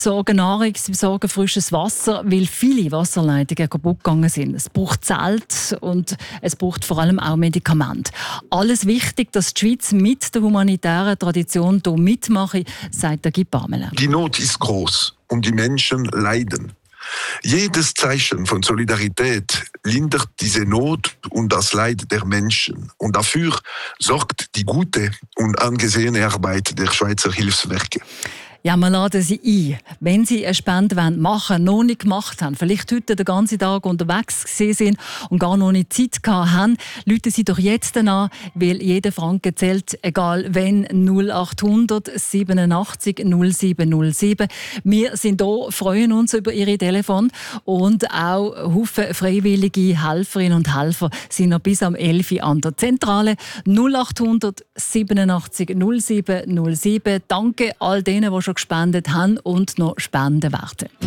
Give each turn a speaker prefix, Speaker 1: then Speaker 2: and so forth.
Speaker 1: besorgen Nahrung, sie besorgen frisches Wasser, weil viele Wasserleitungen kaputt gegangen sind. Es braucht Zelt und es braucht vor allem auch Medikamente. Alles wichtig, dass die Schweiz mit der humanitären Tradition hier mitmacht, sagt der Guy Parmelin.
Speaker 2: Die Not ist groß und die Menschen leiden. Jedes Zeichen von Solidarität lindert diese Not und das Leid der Menschen. Und dafür sorgt die gute und angesehene Arbeit der Schweizer Hilfswerke.
Speaker 1: Ja, wir laden Sie ein, wenn Sie eine Spende machen wollen, noch nicht gemacht haben, vielleicht heute den ganzen Tag unterwegs sind und gar noch nicht Zeit gehabt haben, rufen Sie doch jetzt an, weil jeder Franken zählt, egal wenn, 0800 87 0707. Wir sind hier, freuen uns über Ihre Telefon und auch Haufen freiwillige Helferinnen und Helfer sind noch bis am 11 Uhr an der Zentrale. 0800 87 0707. Danke all denen, die schon gespendet haben und noch spenden werden.